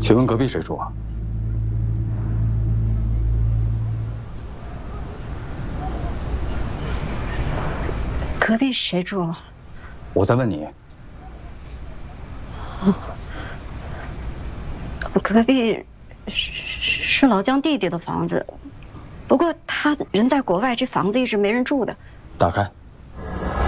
请问隔壁谁住啊？ 隔壁谁住？ 我在问你。 隔壁是老姜弟弟的房子，不过他人在国外，这房子一直没人住的。 打开。